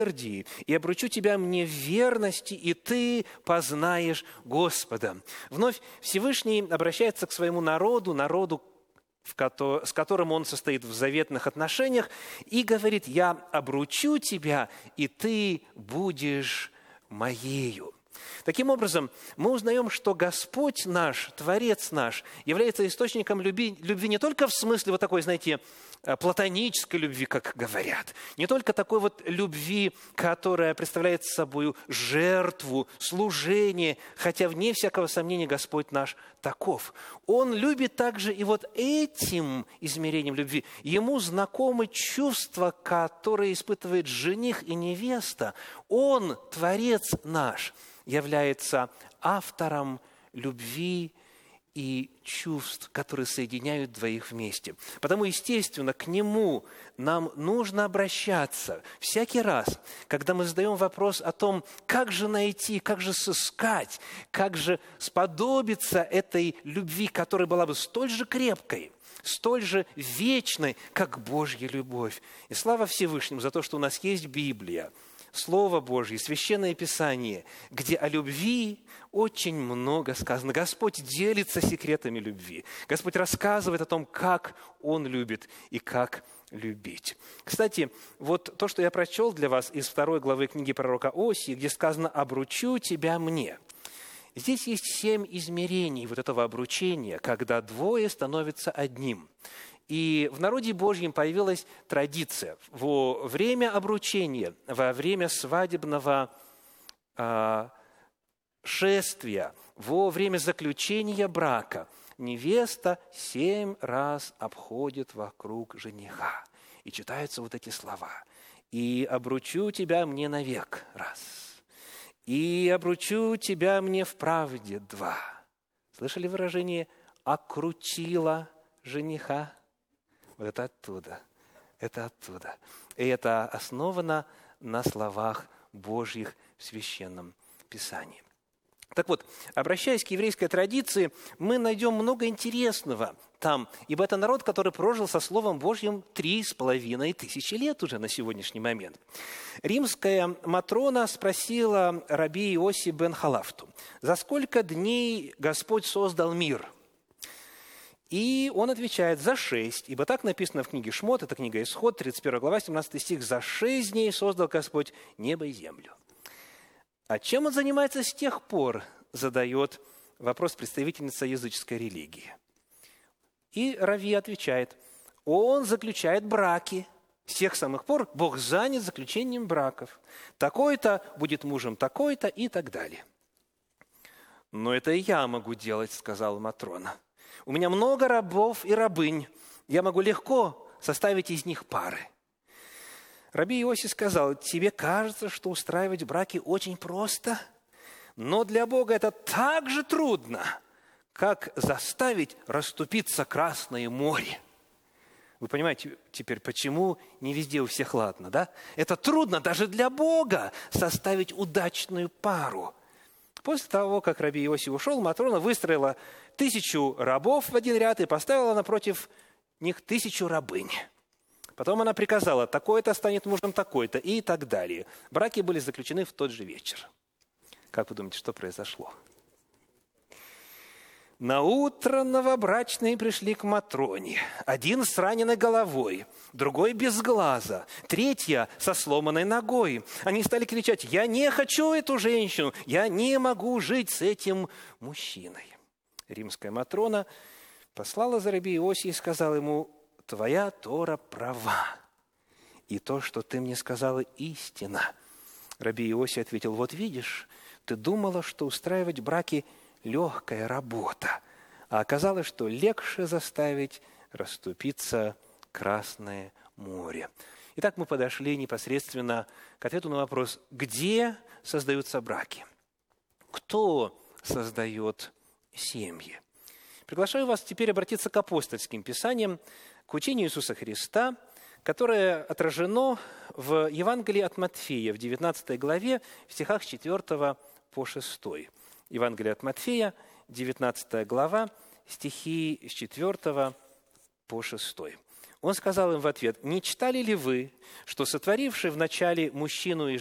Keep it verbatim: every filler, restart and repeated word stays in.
и обручу тебя мне в верности, и ты познаешь Господа». Вновь Всевышний обращается к своему народу, народу, с которым он состоит в заветных отношениях, и говорит: «Я обручу тебя, и ты будешь моею». Таким образом, мы узнаем, что Господь наш, Творец наш, является источником любви, любви не только в смысле вот такой, знаете, платонической любви, как говорят, не только такой вот любви, которая представляет собой жертву, служение, хотя вне всякого сомнения Господь наш таков. Он любит также и вот этим измерением любви. Ему знакомы чувства, которые испытывает жених и невеста. Он, Творец наш, является автором любви и чувств, которые соединяют двоих вместе. Потому, естественно, к Нему нам нужно обращаться всякий раз, когда мы задаем вопрос о том, как же найти, как же сыскать, как же сподобиться этой любви, которая была бы столь же крепкой, столь же вечной, как Божья любовь. И слава Всевышнему за то, что у нас есть Библия, Слово Божье, Священное Писание, где о любви очень много сказано. Господь делится секретами любви. Господь рассказывает о том, как Он любит и как любить. Кстати, вот то, что я прочел для вас из второй главы книги пророка Осии, где сказано «обручу тебя мне». Здесь есть семь измерений вот этого обручения, когда двое становятся одним. И в народе Божьем появилась традиция во время обручения, во время свадебного э, шествия, во время заключения брака невеста семь раз обходит вокруг жениха. И читаются вот эти слова. «И обручу тебя мне навек» – раз. «И обручу тебя мне в правде» – два. Слышали выражение «окрутила жениха»? Вот это оттуда, это оттуда. И это основано на словах Божьих в Священном Писании. Так вот, обращаясь к еврейской традиции, мы найдем много интересного там, ибо это народ, который прожил со Словом Божьим три с половиной тысячи лет уже на сегодняшний момент. Римская Матрона спросила раби Иоси бен Халафту: «За сколько дней Господь создал мир?» И он отвечает: за шесть, ибо так написано в книге Шмот, это книга Исход, тридцать первая глава, семнадцатый стих: «За шесть дней создал Господь небо и землю». А чем он занимается с тех пор, задает вопрос представительница языческой религии. И рави отвечает: он заключает браки. С тех самых пор Бог занят заключением браков. Такой-то будет мужем такой-то и так далее. «Но это и я могу делать», — сказала Матрона. «У меня много рабов и рабынь. Я могу легко составить из них пары». Раби Иоси сказал: «Тебе кажется, что устраивать браки очень просто, но для Бога это так же трудно, как заставить расступиться Красное море». Вы понимаете теперь, почему не везде у всех ладно, да? Это трудно даже для Бога составить удачную пару. После того, как раби Иоси ушел, Матрона выстроила тысячу рабов в один ряд и поставила напротив них тысячу рабынь. Потом она приказала: такой-то станет мужем такой-то и так далее. Браки были заключены в тот же вечер. Как вы думаете, что произошло? Наутро новобрачные пришли к Матроне. Один с раненой головой, другой без глаза, третья со сломанной ногой. Они стали кричать: «Я не хочу эту женщину! Я не могу жить с этим мужчиной!» Римская Матрона послала за раби Иоси и сказала ему: «Твоя Тора права, и то, что ты мне сказала, истина». Раби Иоси ответил: «Вот видишь, ты думала, что устраивать браки – легкая работа, а оказалось, что легче заставить расступиться Красное море». Итак, мы подошли непосредственно к ответу на вопрос: где создаются браки? Кто создает семьи? Приглашаю вас теперь обратиться к апостольским писаниям, к учению Иисуса Христа, которое отражено в Евангелии от Матфея в девятнадцатой главе, в стихах с четвёртого по шестой. Евангелие от Матфея, девятнадцатая глава, стихи с четвёртого по шестой. Он сказал им в ответ: «Не читали ли вы, что сотворивший вначале мужчину и